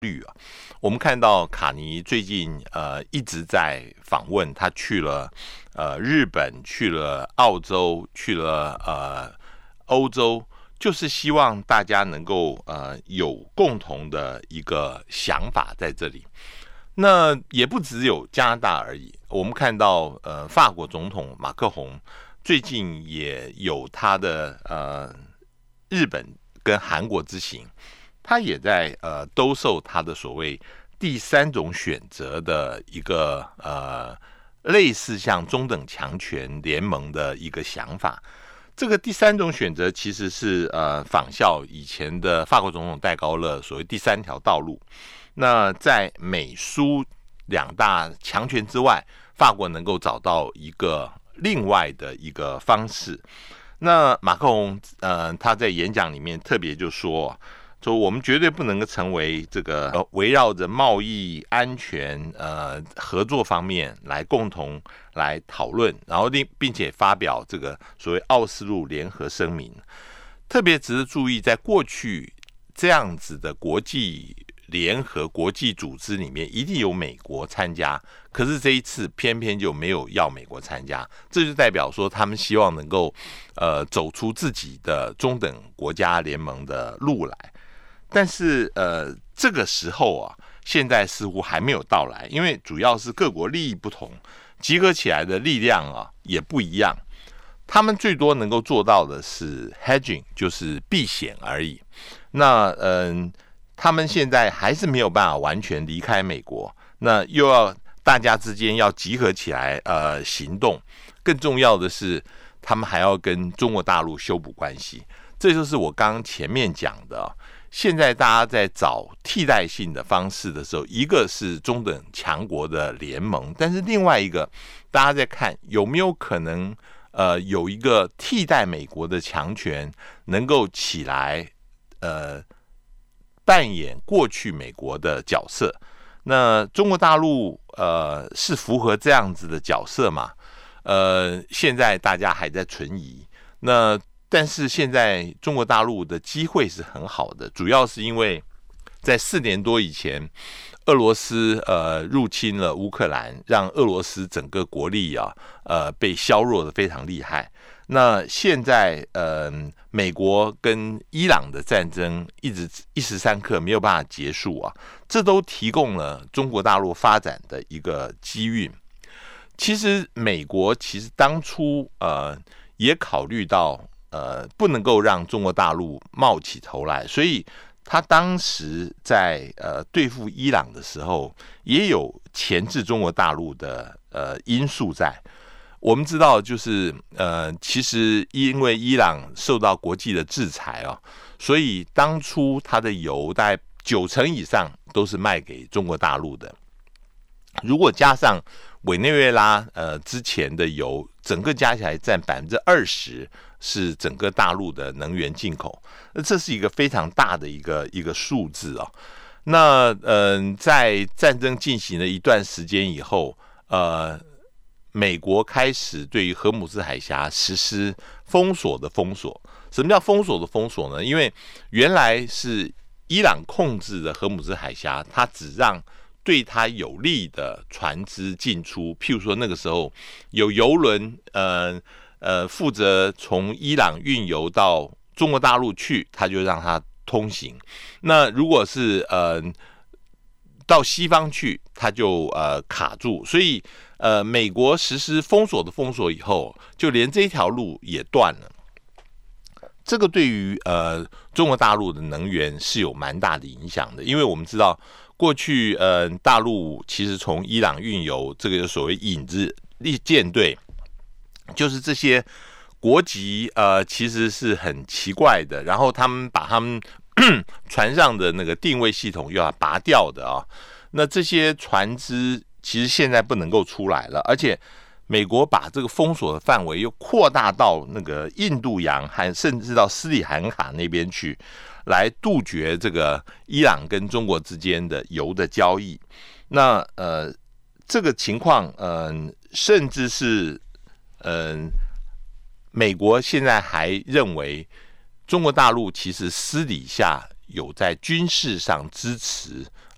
率啊。我们看到卡尼最近一直在访问，他去了日本，去了澳洲，去了欧洲，就是希望大家能够有共同的一个想法在这里。那也不只有加拿大而已，我们看到法国总统马克宏最近也有他的日本跟韩国之行，他也在兜售他的所谓第三种选择的一个类似像中等强权联盟的一个想法。这个第三种选择其实是仿效以前的法国总统戴高乐所谓第三条道路。那在美苏两大强权之外，法国能够找到一个另外的一个方式。那马克宏他在演讲里面特别就说我们绝对不能够成为这个围绕着贸易安全合作方面来共同来讨论，然后并且发表这个所谓奥斯陆联合声明。特别值得注意，在过去这样子的国际联合国际组织里面一定有美国参加，可是这一次偏偏就没有要美国参加，这就代表说他们希望能够走出自己的中等国家联盟的路来。但是这个时候啊，现在似乎还没有到来，因为主要是各国利益不同，集合起来的力量啊也不一样。他们最多能够做到的是 hedging， 就是避险而已。那他们现在还是没有办法完全离开美国，那又要大家之间要集合起来行动。更重要的是，他们还要跟中国大陆修补关系。这就是我刚刚前面讲的。现在大家在找替代性的方式的时候，一个是中等强国的联盟，但是另外一个大家在看有没有可能有一个替代美国的强权能够起来扮演过去美国的角色。那中国大陆是符合这样子的角色吗？现在大家还在存疑。但是现在中国大陆的机会是很好的，主要是因为在4年多以前，俄罗斯入侵了乌克兰，让俄罗斯整个国力被削弱的非常厉害。那现在美国跟伊朗的战争一时三刻没有办法结束啊，这都提供了中国大陆发展的一个机遇。其实美国当初也考虑到不能够让中国大陆冒起头来，所以他当时在对付伊朗的时候，也有钳制中国大陆的因素在。我们知道，就是其实因为伊朗受到国际的制裁所以当初它的油大概90%以上都是卖给中国大陆的。如果加上委内瑞拉之前的油，整个加起来占20%是整个大陆的能源进口，这是一个非常大的一个数字那在战争进行了一段时间以后，美国开始对于荷姆斯海峡实施封锁的封锁。什么叫封锁的封锁呢？因为原来是伊朗控制的荷姆斯海峡，它只让对他有利的船只进出，譬如说那个时候有油轮负责从伊朗运油到中国大陆去，他就让它通行。那如果是到西方去，他就卡住。所以美国实施封锁的封锁以后，就连这条路也断了。这个对于中国大陆的能源是有蛮大的影响的，因为我们知道过去大陆其实从伊朗运油，这个所谓影子舰队，就是这些国籍其实是很奇怪的，然后他们把他们船上的那个定位系统又要拔掉的那这些船只其实现在不能够出来了，而且美国把这个封锁的范围又扩大到那个印度洋和甚至到斯里兰卡那边去，来杜绝这个伊朗跟中国之间的油的交易。那这个情况甚至是美国现在还认为中国大陆其实私底下有在军事上支持